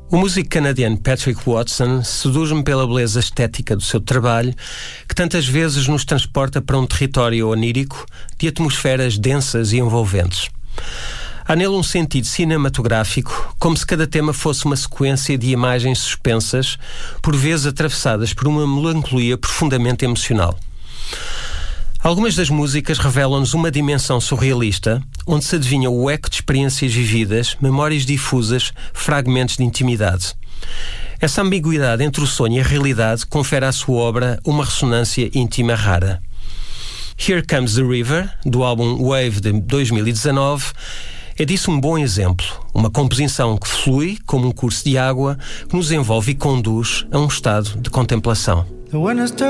O músico canadiano Patrick Watson seduz-me pela beleza estética do seu trabalho, que tantas vezes nos transporta para um território onírico de atmosferas densas e envolventes. Há nele um sentido cinematográfico, como se cada tema fosse uma sequência de imagens suspensas, por vezes atravessadas por uma melancolia profundamente emocional. Algumas das músicas revelam-nos uma dimensão surrealista, onde se adivinha o eco de experiências vividas, memórias difusas, fragmentos de intimidade. Essa ambiguidade entre o sonho e a realidade confere à sua obra uma ressonância íntima rara. Here Comes the River, do álbum Wave de 2019, é disso um bom exemplo. Uma composição que flui como um curso de água, que nos envolve e conduz a um estado de contemplação.